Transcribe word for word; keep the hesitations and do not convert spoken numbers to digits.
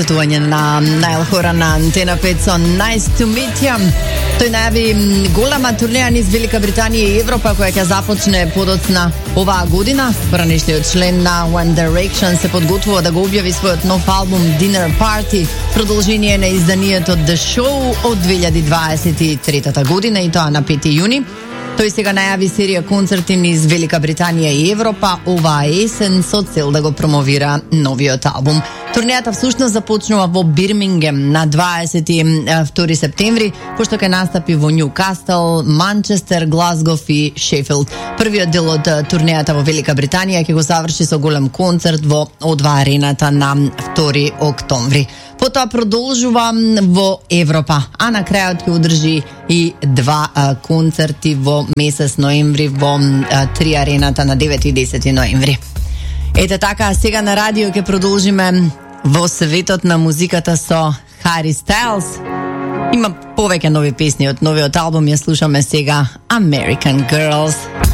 gostovanjem na Niall Horan na Antena pet so Nice to meet you. To je najavi golema turneja iz Velika Britanije i Evropa koja započne podocna ova godina. Pranišli člen na One Direction se podgotovo da ga objavi svoj nov album Dinner Party. Продължение на изданието The Show от две хиляди двадесет и трета година и тоа на пети јуни. Тој сега најави серија концерти низ Велика Британија и Европа оваа есен со цел да го промовира новиот албум. Турнејата всушност започнува во Бирмингем на двадесет и втори септември, пошто ќе настапи во Нјукастл, Манчестер, Глазгов и Шефилд. Првиот дел од турнејата во Велика Британија ќе го заврши со голем концерт во О два арената на втори октомври. Потоа продолжува во Европа, а на крајот ќе одржи и два а, концерти во месец ноември во а, три арената на девети и десети ноември. Ете така, сега на радио ќе продолжиме во светот на музиката со Хари Стайлс. Има повеќе нови песни од новиот албум, ја слушаме сега American Girls.